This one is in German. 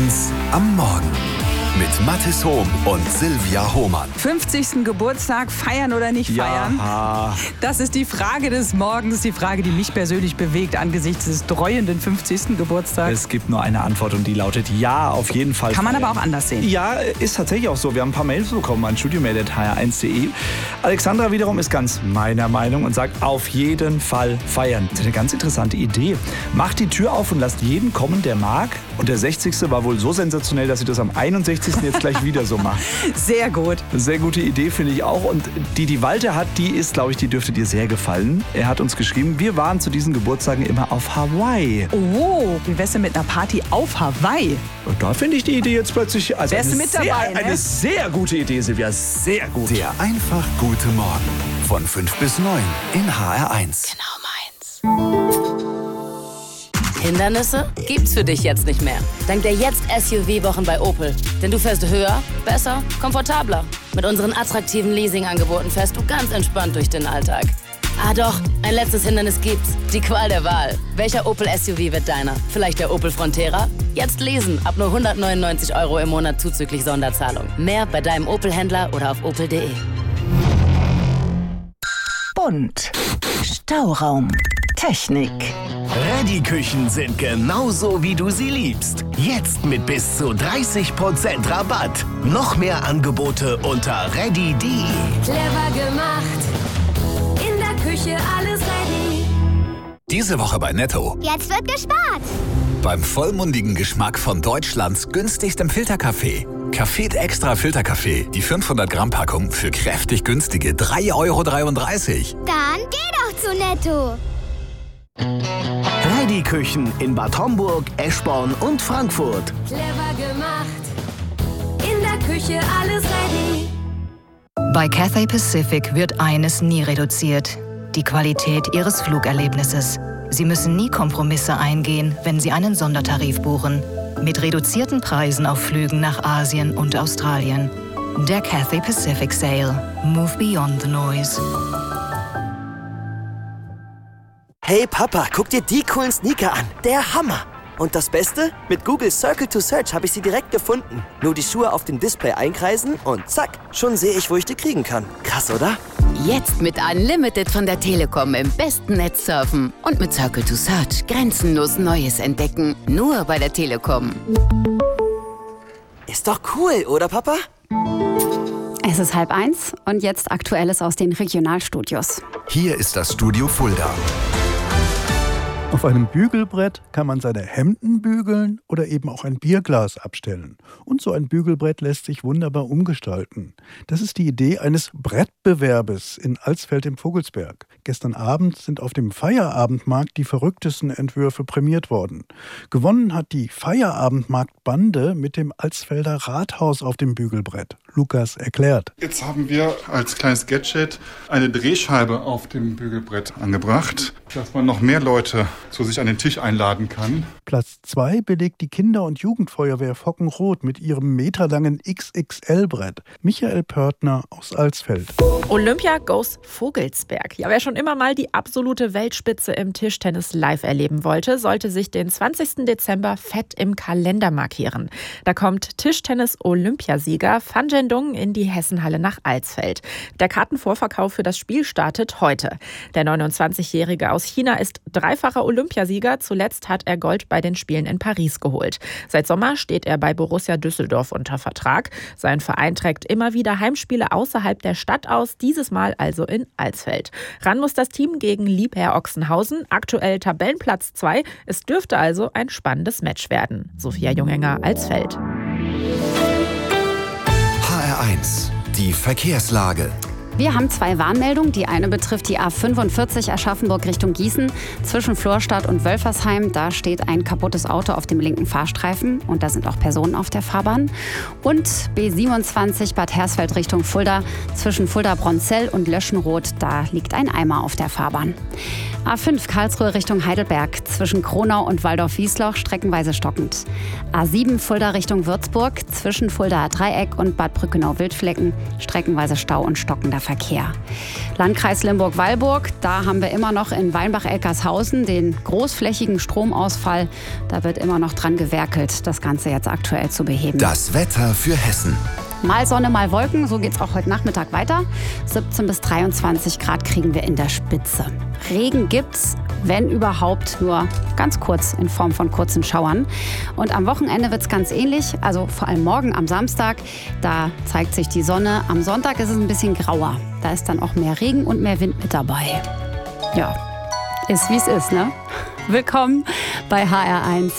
1 am Morgen mit Mathis Hohm und Silvia Hohmann. 50. Geburtstag, feiern oder nicht feiern? Ja. Das ist die Frage des Morgens, die Frage, die mich persönlich bewegt angesichts des dreuenden 50. Geburtstags. Es gibt nur eine Antwort und die lautet ja, auf jeden Fall. Kann man feiern. aber auch anders sehen. Ja, ist tatsächlich auch so. Wir haben ein paar Mails bekommen an studiomail@hr1.de. Alexandra wiederum ist ganz meiner Meinung und sagt, auf jeden Fall feiern. Das ist eine ganz interessante Idee. Macht die Tür auf und lasst jeden kommen, der mag. Und der 60. war wohl so sensationell, dass sie das am 61. jetzt gleich wieder so macht. Sehr gut. Sehr gute Idee, finde ich auch. Und die Walter hat, die dürfte dir sehr gefallen. Er hat uns geschrieben, wir waren zu diesen Geburtstagen immer auf Hawaii. Oh, wie wär's denn mit einer Party auf Hawaii? Und da finde ich die Idee jetzt plötzlich Wärst du mit dabei, ne? eine sehr gute Idee, Silvia. Sehr gut. Der einfach gute Morgen von 5 bis 9 in HR1. Genau meins. Hindernisse gibt's für dich jetzt nicht mehr. Dank der Jetzt-SUV-Wochen bei Opel. Denn du fährst höher, besser, komfortabler. Mit unseren attraktiven Leasing-Angeboten fährst du ganz entspannt durch den Alltag. Ah doch, ein letztes Hindernis gibt's. Die Qual der Wahl. Welcher Opel-SUV wird deiner? Vielleicht der Opel Frontera? Jetzt leasen. Ab nur 199 € im Monat zuzüglich Sonderzahlung. Mehr bei deinem Opel-Händler oder auf opel.de. Bunt. Stauraum. Technik. Reddy-Küchen sind genauso, wie du sie liebst. Jetzt mit bis zu 30% Rabatt. Noch mehr Angebote unter reddy.de. Clever gemacht. In der Küche alles ready. Diese Woche bei Netto. Jetzt wird gespart. Beim vollmundigen Geschmack von Deutschlands günstigstem Filterkaffee. Café Extra Filterkaffee. Die 500 Gramm Packung für kräftig günstige 3,33 €. Dann geh doch zu Netto. Reddy-Küchen in Bad Homburg, Eschborn und Frankfurt. Clever gemacht. In der Küche alles ready. Bei Cathay Pacific wird eines nie reduziert: die Qualität Ihres Flugerlebnisses. Sie müssen nie Kompromisse eingehen, wenn Sie einen Sondertarif buchen. Mit reduzierten Preisen auf Flügen nach Asien und Australien. Der Cathay Pacific Sale. Move beyond the noise. Hey Papa, guck dir die coolen Sneaker an. Der Hammer. Und das Beste? Mit Google Circle to Search habe ich sie direkt gefunden. Nur die Schuhe auf dem Display einkreisen und zack, schon sehe ich, wo ich die kriegen kann. Krass, oder? Jetzt mit Unlimited von der Telekom im besten Netz surfen. Und mit Circle to Search grenzenlos Neues entdecken. Nur bei der Telekom. Ist doch cool, oder Papa? Es ist 12:30 und jetzt Aktuelles aus den Regionalstudios. Hier ist das Studio Fulda. Auf einem Bügelbrett kann man seine Hemden bügeln oder eben auch ein Bierglas abstellen. Und so ein Bügelbrett lässt sich wunderbar umgestalten. Das ist die Idee eines Brettbewerbes in Alsfeld im Vogelsberg. Gestern Abend sind auf dem Feierabendmarkt die verrücktesten Entwürfe prämiert worden. Gewonnen hat die Feierabendmarktbande mit dem Alsfelder Rathaus auf dem Bügelbrett. Lukas erklärt. Jetzt haben wir als kleines Gadget eine Drehscheibe auf dem Bügelbrett angebracht, dass man noch mehr Leute zu sich an den Tisch einladen kann. Platz 2 belegt die Kinder- und Jugendfeuerwehr Fockenroth mit ihrem meterlangen XXL-Brett. Michael Pörtner aus Alsfeld. Olympia goes Vogelsberg. Ja, wer schon immer mal die absolute Weltspitze im Tischtennis live erleben wollte, sollte sich den 20. Dezember fett im Kalender markieren. Da kommt Tischtennis-Olympiasieger Fan Zhendong in die Hessenhalle nach Alsfeld. Der Kartenvorverkauf für das Spiel startet heute. Der 29-Jährige aus China ist dreifacher Olympiasieger. Zuletzt hat er Gold bei den Spielen in Paris geholt. Seit Sommer steht er bei Borussia Düsseldorf unter Vertrag. Sein Verein trägt immer wieder Heimspiele außerhalb der Stadt aus, dieses Mal also in Alsfeld. Ran muss das Team gegen Liebherr Ochsenhausen, aktuell Tabellenplatz 2. Es dürfte also ein spannendes Match werden. Sophia Jungenger, Alsfeld. HR1, die Verkehrslage. Wir haben 2 Warnmeldungen. Die eine betrifft die A45 Aschaffenburg Richtung Gießen. Zwischen Florstadt und Wölfersheim, da steht ein kaputtes Auto auf dem linken Fahrstreifen. Und da sind auch Personen auf der Fahrbahn. Und B27 Bad Hersfeld Richtung Fulda. Zwischen Fulda-Bronzell und Löschenroth, da liegt ein Eimer auf der Fahrbahn. A5 Karlsruhe Richtung Heidelberg. Zwischen Kronau und Waldorf-Wiesloch streckenweise stockend. A7 Fulda Richtung Würzburg. Zwischen Fuldaer Dreieck und Bad Brückenau-Wildflecken streckenweise Stau und stockender Verkehr. Landkreis Limburg-Weilburg, da haben wir immer noch in Weinbach-Elkershausen den großflächigen Stromausfall. Da wird immer noch dran gewerkelt, das Ganze jetzt aktuell zu beheben. Das Wetter für Hessen. Mal Sonne, mal Wolken, so geht's auch heute Nachmittag weiter. 17 bis 23 Grad kriegen wir in der Spitze. Regen gibt's, wenn überhaupt, nur ganz kurz in Form von kurzen Schauern. Und am Wochenende wird's ganz ähnlich, also vor allem morgen am Samstag, da zeigt sich die Sonne. Am Sonntag ist es ein bisschen grauer. Da ist dann auch mehr Regen und mehr Wind mit dabei. Ja, ist wie es ist, ne? Willkommen bei HR1.